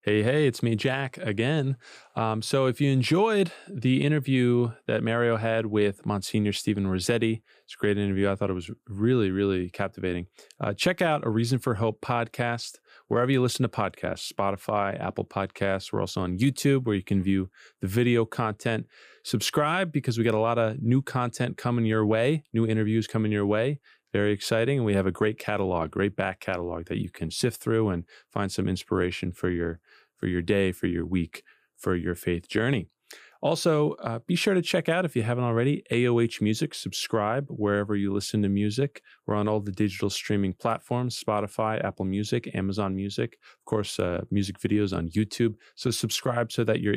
Hey, hey, it's me, Jack, again. So, if you enjoyed the interview that Mario had with Monsignor Stephen Rossetti, it's a great interview. I thought it was really, really captivating. Check out A Reason for Hope podcast, wherever you listen to podcasts, Spotify, Apple Podcasts. We're also on YouTube where you can view the video content. Subscribe because we got a lot of new content coming your way, new interviews coming your way. Very exciting. And we have a great catalog, great back catalog that you can sift through and find some inspiration for your day, for your week, for your faith journey. Also, be sure to check out, if you haven't already, AOH Music. Subscribe wherever you listen to music. We're on all the digital streaming platforms, Spotify, Apple Music, Amazon Music, of course, music videos on YouTube. So subscribe so that you're